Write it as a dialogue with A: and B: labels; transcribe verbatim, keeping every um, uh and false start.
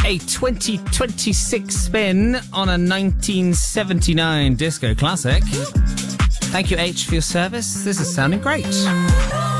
A: A twenty twenty-six spin on a nineteen seventy-nine disco classic. Thank you, H, for your service. This is sounding great.